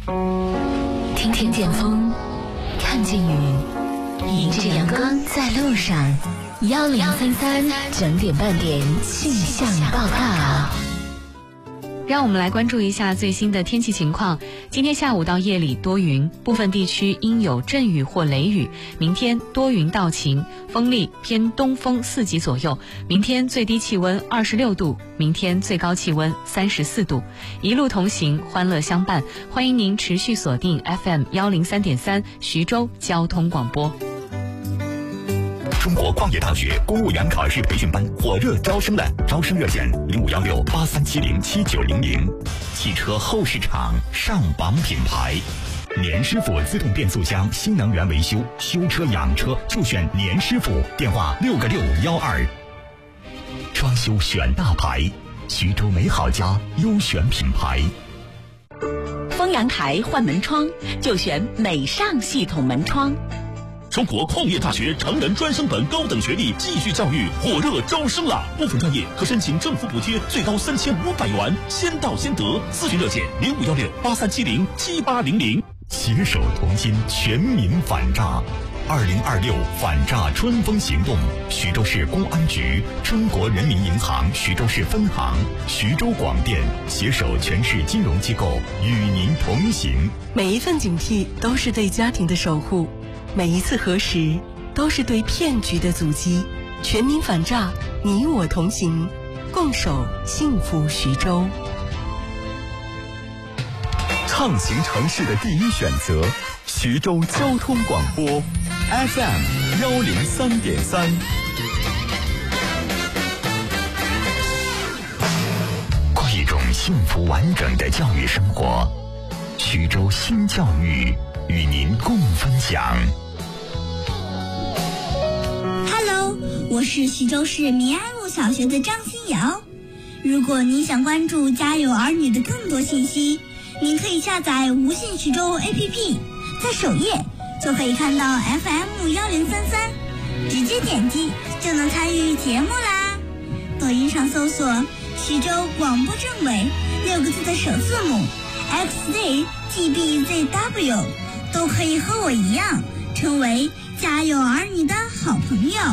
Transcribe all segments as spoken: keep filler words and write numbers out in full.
听听见风，看见雨，迎着阳光在路上。幺零三三整点半点气象报告。 让我们来关注一下最新的天气情况。今天下午到夜里多云，部分地区应有阵雨或雷雨。明天多云到晴，风力偏东风四级左右。明天最低气温二十六度，明天最高气温三十四度。一路同行，欢乐相伴。欢迎您持续锁定 F M 幺零三点三徐州交通广播。 中国矿业大学公务员考试培训班火热招生了，招生热线零五幺六八三七零七九零零。汽车后市场上榜品牌，年师傅自动变速箱新能源维修，修车养车就选年师傅，电话六个六幺二。装修选大牌，徐州美好家优选品牌。 丰阳台换门窗就选美尚系统门窗。 中国矿业大学成人专升本高等学历继续教育火热招生了，部分专业可申请政府补贴最高三千五百元，先到先得。咨询热线零五幺六八三七零七八零零。 携手同心，全民反诈。二零二六反诈春风行动，徐州市公安局、中国人民银行徐州市分行、徐州广电携手全市金融机构与您同行。 每一份警惕都是对家庭的守护，每一次核实都是对骗局的阻击。全民反诈，你我同行，共守幸福徐州。 畅行城市的第一选择，徐州交通广播 F M 幺零三点三。 过一种幸福完整的教育生活，徐州新教育与您共分享。 Hello， 我是徐州市民安路小学的张新瑶。如果您想关注家有儿女的更多信息，您可以下载无信徐州 A P P， 在首页就可以看到 F M 幺零三三，直接点击就能参与节目啦。抖音上搜索徐州广播政委六个字的首字母 X Z G B Z W， 都可以和我一样成为家有儿女的好朋友。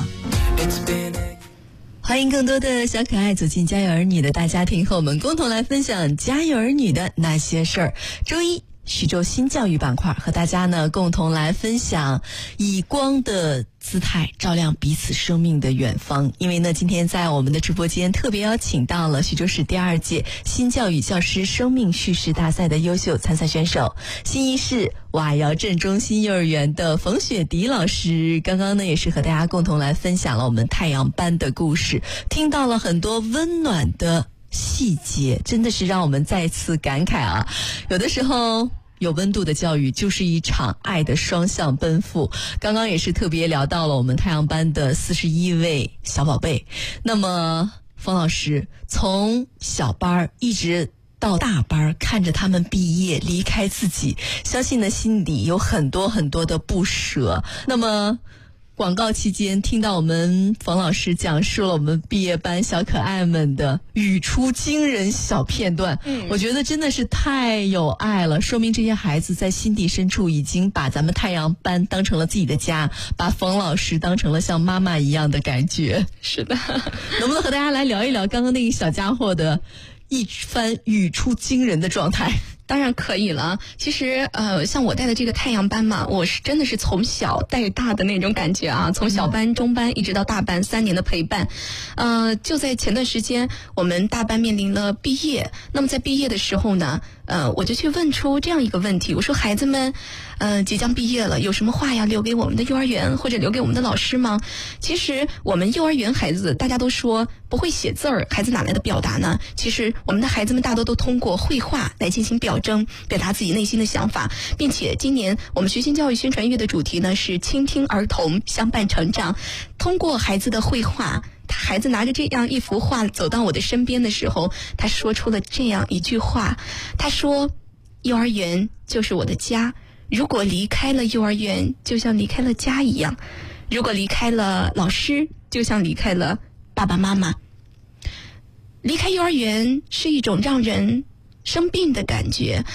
欢迎更多的小可爱走进家有儿女的大家庭，和我们共同来分享家有儿女的那些事儿。周一徐州新教育板块和大家呢共同来分享以光的姿态照亮彼此生命的远方。因为呢今天在我们的直播间特别邀请到了徐州市第二届新教育教师生命叙事大赛的优秀参赛选手，新一市瓦窑镇中心幼儿园的冯雪迪老师。刚刚呢也是和大家共同来分享了我们太阳班的故事，听到了很多温暖的细节，真的是让我们再次感慨啊，有的时候有温度的教育就是一场爱的双向奔赴。刚刚也是特别聊到了我们太阳班的四十一位小宝贝。那么冯老师从小班一直到大班，看着他们毕业离开自己，相信呢心里有很多很多的不舍。那么广告期间听到我们冯老师讲述了我们毕业班小可爱们的语出惊人小片段，嗯，我觉得真的是太有爱了，说明这些孩子在心底深处已经把咱们太阳班当成了自己的家，把冯老师当成了像妈妈一样的感觉。 是的， 能不能和大家来聊一聊刚刚那个小家伙的一番语出惊人的状态？ 当然可以了。其实呃，像我带的这个太阳班嘛，我是真的是从小带大的那种感觉啊，从小班、中班一直到大班，三年的陪伴。呃，就在前段时间，我们大班面临了毕业。那么在毕业的时候呢，呃，我就去问出这样一个问题，我说孩子们，呃，即将毕业了，有什么话要留给我们的幼儿园或者留给我们的老师吗？其实我们幼儿园孩子大家都说不会写字儿，孩子哪来的表达呢？其实我们的孩子们大多都通过绘画来进行表征，表达自己内心的想法，并且今年我们学新教育宣传月的主题呢是倾听儿童，相伴成长。通过孩子的绘画，孩子拿着这样一幅画走到我的身边的时候，他说出了这样一句话，他说幼儿园就是我的家，如果离开了幼儿园就像离开了家一样，如果离开了老师就像离开了爸爸妈妈。离开幼儿园是一种让人生病的感觉，